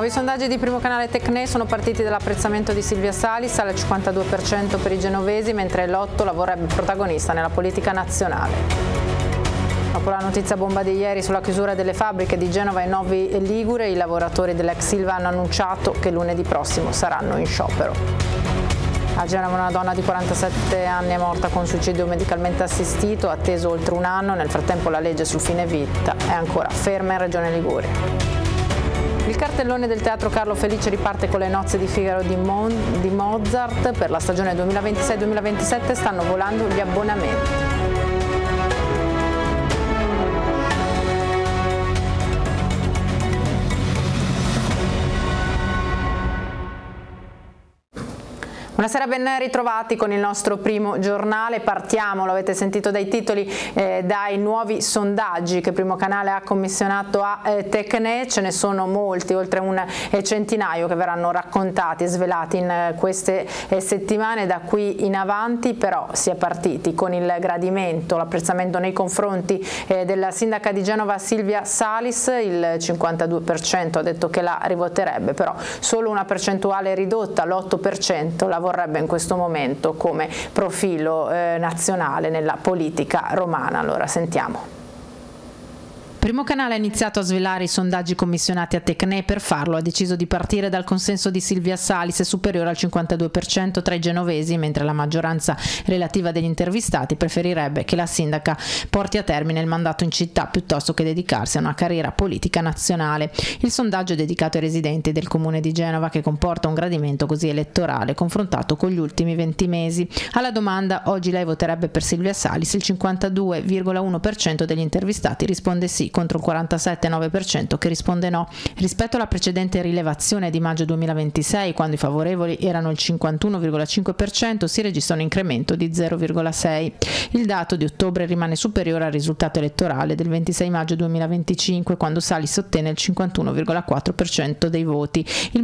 Nuovi sondaggi di Primo Canale Tecne sono partiti dall'apprezzamento di Silvia Salis al 52% per i genovesi, mentre l'8 la vorrebbe protagonista nella politica nazionale. Dopo la notizia bomba di ieri sulla chiusura delle fabbriche di Genova e Novi Ligure, i lavoratori dell'ex Ilva hanno annunciato che lunedì prossimo saranno in sciopero. A Genova una donna di 47 anni è morta con suicidio medicalmente assistito, atteso oltre un anno. Nel frattempo la legge sul fine vita è ancora ferma in Regione Liguria. Il cartellone del Teatro Carlo Felice riparte con Le nozze di Figaro di Mozart. Per la stagione 2026-2027 stanno volando gli abbonamenti. Buonasera, ben ritrovati con il nostro primo giornale. Partiamo, lo avete sentito dai titoli, dai nuovi sondaggi che Primo Canale ha commissionato a Tecne. Ce ne sono molti, oltre un centinaio, che verranno raccontati e svelati in queste settimane. Da qui in avanti però si è partiti con il gradimento, l'apprezzamento nei confronti della sindaca di Genova Silvia Salis. Il 52% ha detto che la rivoterebbe, però solo una percentuale ridotta, l'8%, la vorrebbe in questo momento come profilo nazionale nella politica romana. Allora sentiamo. Primo Canale ha iniziato a svelare i sondaggi commissionati a Tecne. Per farlo ha deciso di partire dal consenso di Silvia Salis, superiore al 52% tra i genovesi, mentre la maggioranza relativa degli intervistati preferirebbe che la sindaca porti a termine il mandato in città piuttosto che dedicarsi a una carriera politica nazionale. Il sondaggio è dedicato ai residenti del comune di Genova, che comporta un gradimento così elettorale confrontato con gli ultimi 20 mesi. Alla domanda "oggi lei voterebbe per Silvia Salis?", il 52,1% degli intervistati risponde sì, contro il 47,9% che risponde no. Rispetto alla precedente rilevazione di maggio 2026, quando i favorevoli erano il 51,5%, si registra un incremento di 0,6. Il dato di ottobre rimane superiore al risultato elettorale del 26 maggio 2025, quando Salis ottenne il 51,4% dei voti. Il